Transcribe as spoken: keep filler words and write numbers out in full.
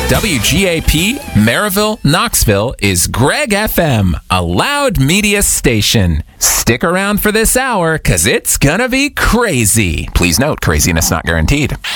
W G A P, Maryville, Knoxville is Greg F M, a loud media station. Stick around for this hour, because it's gonna be crazy. Please note, craziness not guaranteed.